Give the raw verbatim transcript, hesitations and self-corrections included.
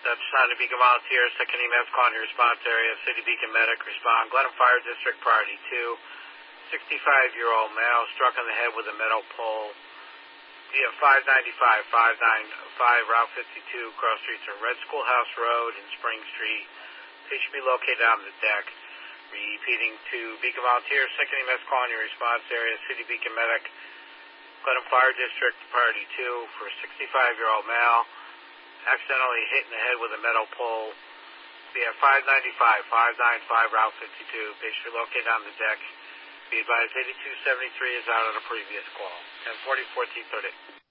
That's Sound Beacon Volunteer, second E M S calling your response area, City Beacon Medic, respond. Glenham Fire District, priority two. sixty-five-year-old male struck on the head with a metal pole via five ninety-five, five ninety-five, Route fifty-two, cross streets of Red Schoolhouse Road and Spring Street. They should be located on the deck. Repeating to Beacon Volunteer, second E M S calling your response area, City Beacon Medic, Glenham Fire District, priority two, for a sixty-five-year-old male accidentally hit in the head with a metal pole via five ninety-five, five ninety-five, Route fifty-two. They should be located on the deck. Be advised, eighty-two seventy-three is out on a previous call. ten forty, fourteen thirty.